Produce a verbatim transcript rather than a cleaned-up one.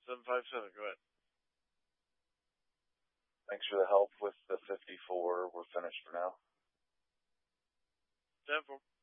seven five seven. Go ahead. Thanks for the help with the fifty-four. We're finished for now. ten four.